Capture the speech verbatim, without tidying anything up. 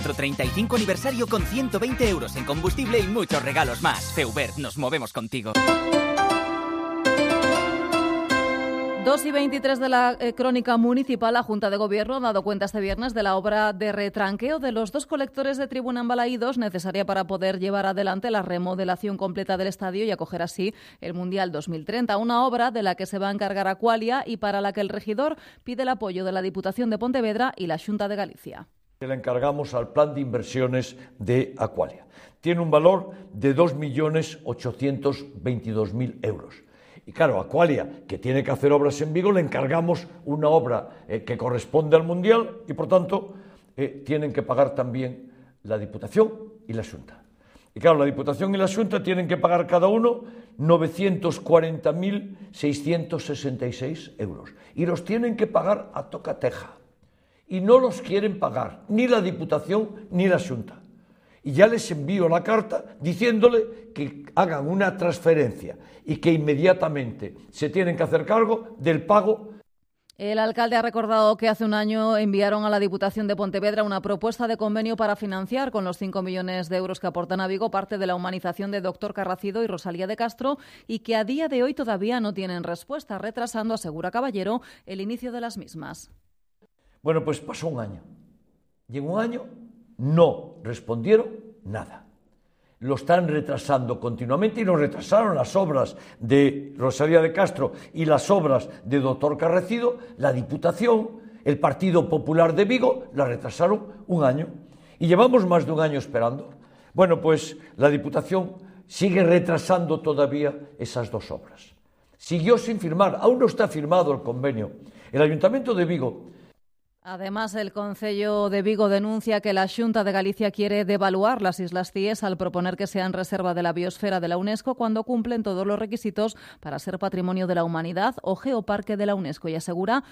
Nuestro treinta y cinco aniversario con ciento veinte euros en combustible y muchos regalos más. Feubert, nos movemos contigo. dos y veintitrés de la eh, crónica municipal. La Junta de Gobierno ha dado cuenta este viernes de la obra de retranqueo de los dos colectores de tribuna en Balaídos, necesaria para poder llevar adelante la remodelación completa del estadio y acoger así el Mundial dos mil treinta. Una obra de la que se va a encargar Aqualia y para la que el regidor pide el apoyo de la Diputación de Pontevedra y la Xunta de Galicia. Le encargamos al plan de inversiones de Aqualia. Tiene un valor de dos millones ochocientos veintidós mil euros. Y claro, Aqualia, que tiene que hacer obras en Vigo, le encargamos una obra eh, que corresponde al Mundial y, por tanto, eh, tienen que pagar también la Diputación y la Xunta. Y claro, la Diputación y la Xunta tienen que pagar cada uno novecientos cuarenta mil seiscientos sesenta y seis euros. Y los tienen que pagar a tocateja. Y no los quieren pagar ni la Diputación ni la Xunta. Y ya les envío la carta diciéndole que hagan una transferencia y que inmediatamente se tienen que hacer cargo del pago. El alcalde ha recordado que hace un año enviaron a la Diputación de Pontevedra una propuesta de convenio para financiar con los cinco millones de euros que aportan a Vigo parte de la humanización de Doctor Carracido y Rosalía de Castro y que a día de hoy todavía no tienen respuesta, retrasando, asegura Caballero, el inicio de las mismas. Bueno, pues pasó un año. Y en un año no respondieron nada. Lo están retrasando continuamente y nos retrasaron las obras de Rosalía de Castro y las obras de Doctor Carracido. La Diputación, el Partido Popular de Vigo, la retrasaron un año. Y llevamos más de un año esperando. Bueno, pues la Diputación sigue retrasando todavía esas dos obras. Siguió sin firmar, aún no está firmado el convenio. El Ayuntamiento de Vigo. Además, el Concello de Vigo denuncia que la Xunta de Galicia quiere devaluar las Islas Cíes al proponer que sean reserva de la biosfera de la UNESCO cuando cumplen todos los requisitos para ser Patrimonio de la Humanidad o Geoparque de la UNESCO y asegura